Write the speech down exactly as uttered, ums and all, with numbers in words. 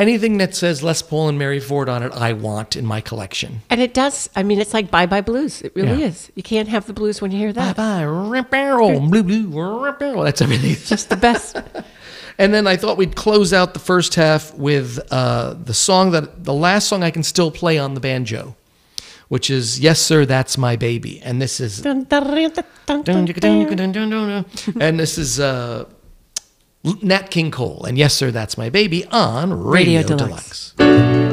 anything that says Les Paul and Mary Ford on it, I want in my collection. And it does. I mean, it's like Bye Bye Blues. It really Yeah. is. You can't have the blues when you hear Bye that. bye, rip barrel, blue blue, rip barrel. That's everything. Just the best. And then I thought we'd close out the first half with uh, the song that the last song I can still play on the banjo, which is "Yes Sir, That's My Baby," and this is Dun, dun, dun, dun, dun, dun. and this is uh, Nat King Cole and "Yes Sir, That's My Baby" on Radio, Radio Deluxe. Deluxe.